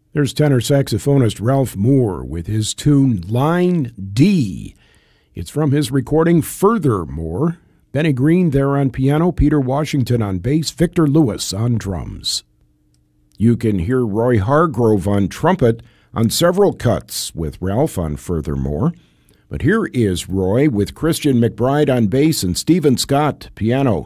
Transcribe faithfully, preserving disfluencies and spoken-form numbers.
There's tenor saxophonist Ralph Moore with his tune Line D. It's from his recording Furthermore. Benny Green there on piano, Peter Washington on bass, Victor Lewis on drums. You can hear Roy Hargrove on trumpet on several cuts with Ralph on Furthermore. But here is Roy with Christian McBride on bass and Stephen Scott piano.